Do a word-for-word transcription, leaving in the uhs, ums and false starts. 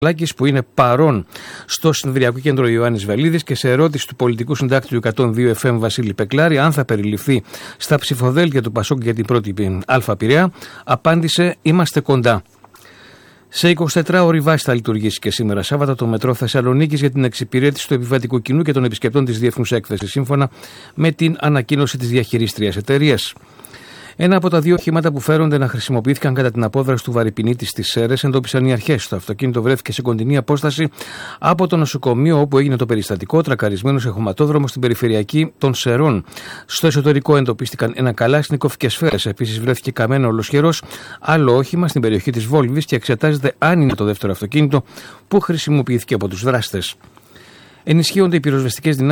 Λάκης, που είναι παρόν στο Συνεδριακό Κέντρο Ιωάννης Βελίδης, και σε ερώτηση του πολιτικού συντάκτη του εκατόν δύο εφ εμ Βασίλη Πεκλάρη αν θα περιληφθεί στα ψηφοδέλτια του Πασόκ για την πρώτη Α Πειραιά, απάντησε: είμαστε κοντά. Σε εικοσιτετράωρη βάση θα λειτουργήσει και σήμερα Σάββατο το μετρό Θεσσαλονίκης για την εξυπηρέτηση του επιβατικού κοινού και των επισκεπτών της Διεθνούς Έκθεσης, σύμφωνα με την ανακοίνωση της διαχειρίστριας εταιρείας. Ένα από τα δύο οχήματα που φέρονται να χρησιμοποιήθηκαν κατά την απόδραση του βαρυπινίτη στις Σέρρες εντόπισαν οι αρχές. Το αυτοκίνητο βρέθηκε σε κοντινή απόσταση από το νοσοκομείο όπου έγινε το περιστατικό, τρακαρισμένο σε χωματόδρομο στην περιφερειακή των Σερών. Στο εσωτερικό εντοπίστηκαν ένα καλάσνικοφ και σφαίρες. Επίσης βρέθηκε καμένο ολοσχερός άλλο όχημα στην περιοχή της Βόλβης και εξετάζεται αν είναι το δεύτερο αυτοκίνητο που χρησιμοποιήθηκε από τους δράστες. Ενισχύονται οι πυροσβεστικές δυνάμεις